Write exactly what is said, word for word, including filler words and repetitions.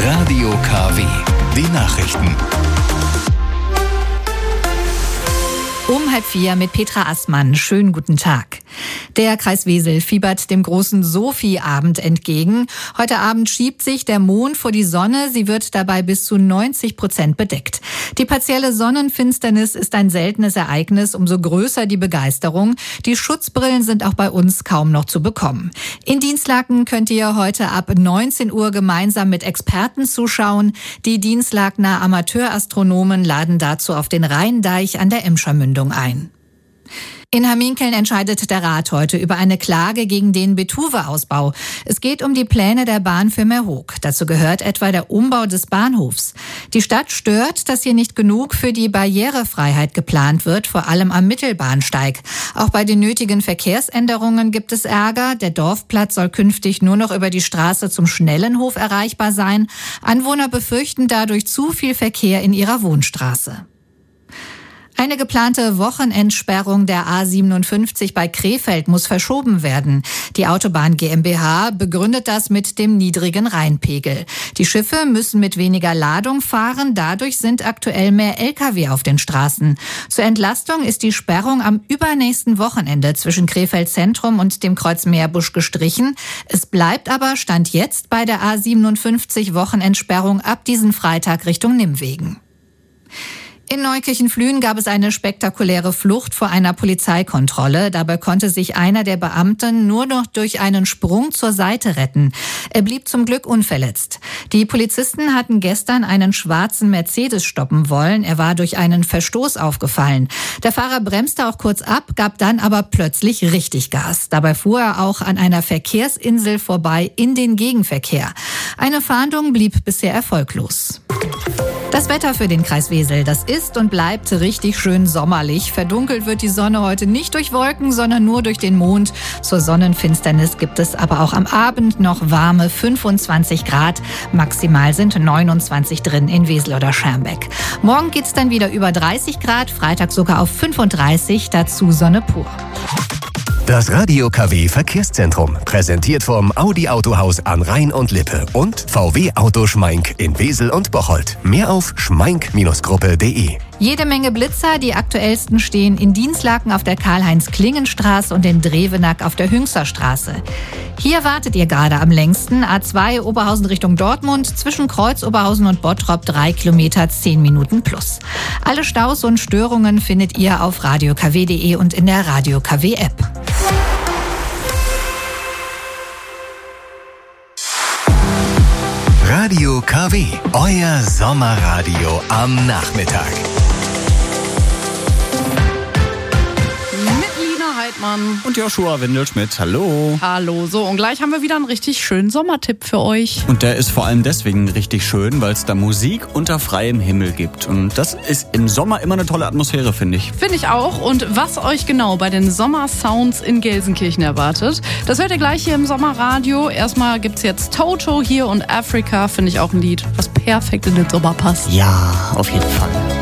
Radio K W. Die Nachrichten. Um halb vier mit Petra Assmann. Schönen guten Tag. Der Kreis Wesel fiebert dem großen Sophie-Abend entgegen. Heute Abend schiebt sich der Mond vor die Sonne. Sie wird dabei bis zu neunzig Prozent bedeckt. Die partielle Sonnenfinsternis ist ein seltenes Ereignis, umso größer die Begeisterung. Die Schutzbrillen sind auch bei uns kaum noch zu bekommen. In Dinslaken könnt ihr heute ab neunzehn Uhr gemeinsam mit Experten zuschauen. Die Dinslakner Amateurastronomen laden dazu auf den Rheindeich an der Emscher Mündung ein. In Hamminkeln entscheidet der Rat heute über eine Klage gegen den Betuwe-Ausbau. Es geht um die Pläne der Bahn für Meerhoek. Dazu gehört etwa der Umbau des Bahnhofs. Die Stadt stört, dass hier nicht genug für die Barrierefreiheit geplant wird, vor allem am Mittelbahnsteig. Auch bei den nötigen Verkehrsänderungen gibt es Ärger. Der Dorfplatz soll künftig nur noch über die Straße zum Schnellenhof erreichbar sein. Anwohner befürchten dadurch zu viel Verkehr in ihrer Wohnstraße. Eine geplante Wochenendsperrung der A siebenundfünfzig bei Krefeld muss verschoben werden. Die Autobahn GmbH begründet das mit dem niedrigen Rheinpegel. Die Schiffe müssen mit weniger Ladung fahren, dadurch sind aktuell mehr L K W auf den Straßen. Zur Entlastung ist die Sperrung am übernächsten Wochenende zwischen Krefeld Zentrum und dem Kreuz Meerbusch gestrichen. Es bleibt aber Stand jetzt bei der A siebenundfünfzig Wochenendsperrung ab diesem Freitag Richtung Nimwegen. In Neukirchen-Flühen gab es eine spektakuläre Flucht vor einer Polizeikontrolle. Dabei konnte sich einer der Beamten nur noch durch einen Sprung zur Seite retten. Er blieb zum Glück unverletzt. Die Polizisten hatten gestern einen schwarzen Mercedes stoppen wollen. Er war durch einen Verstoß aufgefallen. Der Fahrer bremste auch kurz ab, gab dann aber plötzlich richtig Gas. Dabei fuhr er auch an einer Verkehrsinsel vorbei in den Gegenverkehr. Eine Fahndung blieb bisher erfolglos. Das Wetter für den Kreis Wesel, das ist und bleibt richtig schön sommerlich. Verdunkelt wird die Sonne heute nicht durch Wolken, sondern nur durch den Mond. Zur Sonnenfinsternis gibt es aber auch am Abend noch warme fünfundzwanzig Grad. Maximal sind neunundzwanzig drin in Wesel oder Schermbeck. Morgen geht's dann wieder über dreißig Grad, Freitag sogar auf fünfunddreißig, dazu Sonne pur. Das Radio K W Verkehrszentrum, präsentiert vom Audi Autohaus an Rhein und Lippe und V W Auto Schmeink in Wesel und Bocholt. Mehr auf schmeink Bindestrich gruppe punkt de. Jede Menge Blitzer, die aktuellsten stehen in Dinslaken auf der Karl-Heinz-Klingen-Straße und in Drevenack auf der Hüngster-Straße. Hier wartet ihr gerade am längsten. A zwei Oberhausen Richtung Dortmund, zwischen Kreuz Oberhausen und Bottrop drei Kilometer, zehn Minuten plus. Alle Staus und Störungen findet ihr auf radio k w punkt de und in der Radio K W App. Radio K W, euer Sommerradio am Nachmittag. Heidmann und Joshua Windelschmidt. Hallo. Hallo. So, und gleich haben wir wieder einen richtig schönen Sommertipp für euch. Und der ist vor allem deswegen richtig schön, weil es da Musik unter freiem Himmel gibt. Und das ist im Sommer immer eine tolle Atmosphäre, finde ich. Finde ich auch. Und was euch genau bei den Sommersounds in Gelsenkirchen erwartet, das hört ihr gleich hier im Sommerradio. Erstmal gibt's jetzt Toto hier und Africa, finde ich auch ein Lied, was perfekt in den Sommer passt. Ja, auf jeden Fall.